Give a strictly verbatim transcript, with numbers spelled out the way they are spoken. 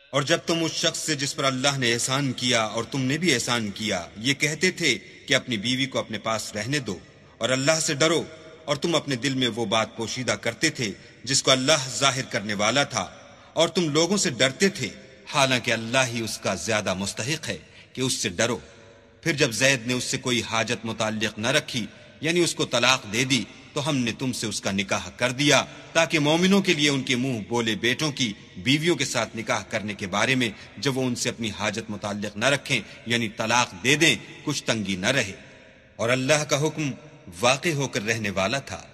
और जब तुम उस शख्स से जिस पर अल्लाह ने एहसान किया और तुमने भी एहसान किया ये कहते थे कि अपनी बीवी को अपने पास रहने दो और अल्लाह से डरो, और तुम अपने दिल में वो बात पोशीदा करते थे जिसको अल्लाह जाहिर करने वाला था, और तुम लोगों से डरते थे, हालांकि अल्लाह ही उसका ज्यादा मुस्तहिक है कि उससे डरो। फिर जब जैद ने उससे कोई हाजत मुताल्लिक न रखी, यानी उसको तलाक दे दी, तो हमने तुमसे उसका निकाह कर दिया ताकि मोमिनों के लिए उनके मुंह बोले बेटों की बीवियों के साथ निकाह करने के बारे में जब वो उनसे अपनी हाजत मुताल्लिक न रखें, यानी तलाक दे दें, कुछ तंगी न रहे। और अल्लाह का हुक्म वाक़ई होकर रहने वाला था।